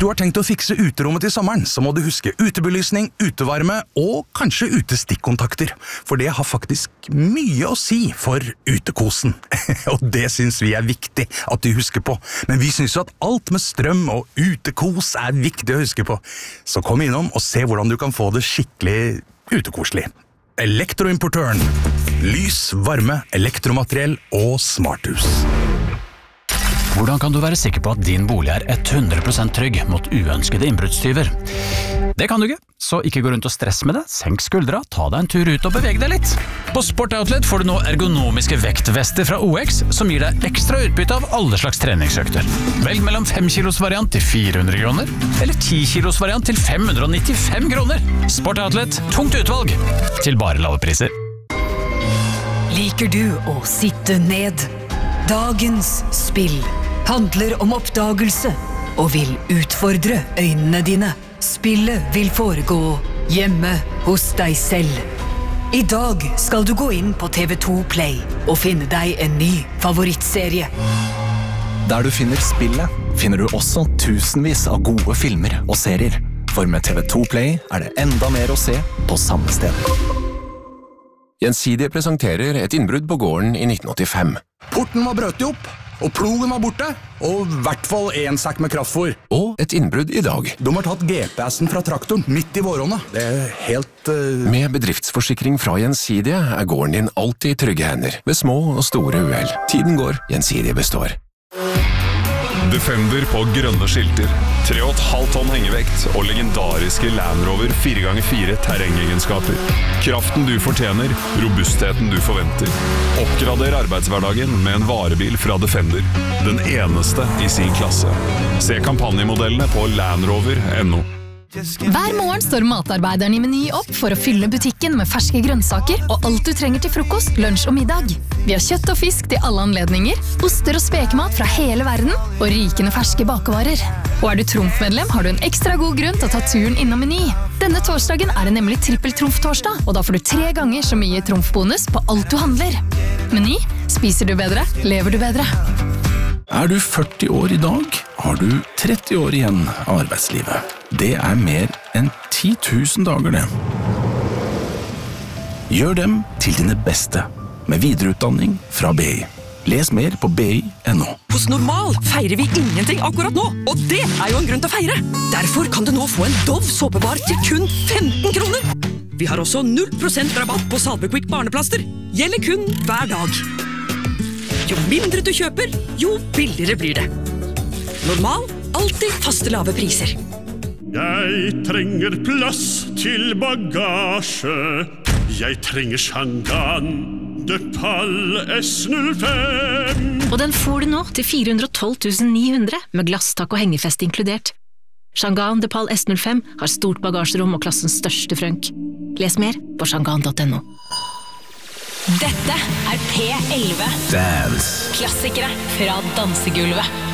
du har tenkt å fikse uterommet til sommeren, så må du huske utebelysning, utevarme og kanskje utestikkontakter. For det har faktisk mye å si for utekosen. Og det synes vi er viktig at du husker på. Men vi synes jo at alt med strøm og utekos er viktig å huske på. Så kom innom og se hvordan du kan få det skikkelig utekoselig. Elektroimportøren. Lys, varme, elektromateriell og smarthus. Hvordan kan du være sikker på at din bolig er 100% trygg mot uønskede innbruddstyver? Det kan du ikke, så ikke gå rundt og stress med det. Senk skuldra, ta deg en tur ut og beveg deg litt. På Sport Outlet får du nå ergonomiske vektvester fra OX som gir deg ekstra utbytte av alle slags treningsøkter. Velg mellom 5 kilos variant til 400 kroner, eller 10 kilos variant til 595 kroner. Sport Outlet, tungt utvalg, til bare lave priser. Liker du å sitte ned? Dagens spill handler om oppdagelse og vil utfordre øynene dine. Spillet vil foregå hjemme hos deg selv. I dag skal du gå inn på TV2 Play og finne deg en ny favorittserie. Der du finner spillet, finner du også tusenvis av gode filmer og serier. For med TV2 Play er det enda mer å se på samme sted. Gjensidige presenterer et innbrudd på gården i 1985. Porten var brøtet opp, og plogen var borte, og I hvert fall en sekk med kraftfôr. Og et innbrudd i dag. De har tatt GPS-en fra traktoren midt I våronna. Det er helt... Med bedriftsforsikring fra Gjensidige er gården din alltid I trygge hender, ved små og store uhell. Tiden går, Gjensidige består. Defender på grønne skilter, 3,5 tonn hengevekt og legendariske Land Rover 4x4 terrengegenskaper. Kraften du fortjener, robustheten du forventer. Oppgrader arbeidshverdagen med en varebil fra Defender. Den eneste I sin klasse. Se kampanjemodellene på landrover.no. Hver morgen står matarbeideren I Meny opp for å fylle butikken med ferske grønnsaker og alt du trenger til frokost, lunsj og middag. Vi har kjøtt og fisk til alle anledninger, oster og spekemat fra hele verden og rikende ferske bakevarer. Og du Trumf-medlem, har du en ekstra god grunn til å ta turen innom Meny. Denne torsdagen det nemlig trippel-Trumf-torsdag, og da får du 3 ganger så mye Trumf-bonus på alt du handler. Meny, spiser du bedre, lever du bedre. Du 40 år I dag, har du 30 år igjen av arbeidslivet. Det mer enn 10 000 dager det. Gjør dem til dine beste, med videreutdanning fra BI. Les mer på BI.no. Hos Normal feirer vi ingenting akkurat nå, og det jo en grunn til å feire. Derfor kan du nå få en Dove såpebar til kun 15 kroner. Vi har også 0% rabatt på Salvequick barneplaster. Gjelder kun hver dag. Jo mindre du kjøper, jo billigere blir det. Normal, alltid faste lave priser. Jeg trenger plass til bagasje. Jeg trenger Shangan de Pal S05. Og den får du nå til 412 900 med glasstak og hengefest inkludert. Shangan de Pal S05 har stort bagasjerom og klassens største frønk. Les mer på shangan.no. Dette P11 Dance. Klassikere fra dansegulvet.